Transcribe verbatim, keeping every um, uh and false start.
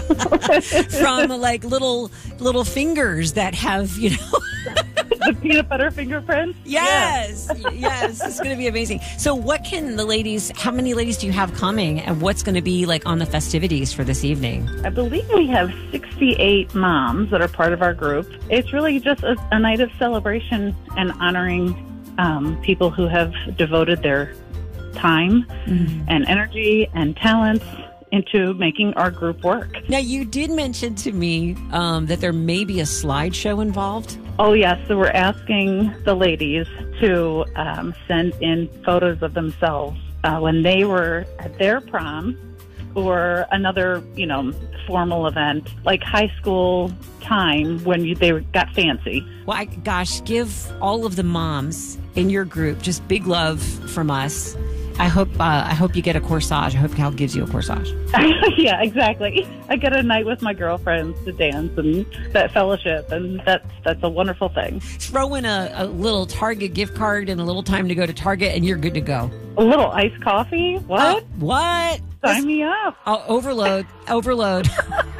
From like little little fingers that have, you know. The peanut butter fingerprints? Yes. Yeah. Yes. It's going to be amazing. So what can the ladies, how many ladies do you have coming, and what's going to be like on the festivities for this evening? I believe we have sixty-eight moms that are part of our group. It's really just a, a night of celebration and honoring um, people who have devoted their time mm-hmm. and energy and talents into making our group work. Now, you did mention to me um, that there may be a slideshow involved. Oh, yes. So we're asking the ladies to um, send in photos of themselves uh, when they were at their prom or another, you know, formal event, like high school time when you, they got fancy. Well, I, gosh, give all of the moms in your group just big love from us. I hope uh, I hope you get a corsage. I hope Cal gives you a corsage. Yeah, exactly. I get a night with my girlfriends to dance and that fellowship, and that's that's a wonderful thing. Throw in a, a little Target gift card and a little time to go to Target, and you're good to go. A little iced coffee? What? Uh, what? Sign me up. Oh, overload. Overload.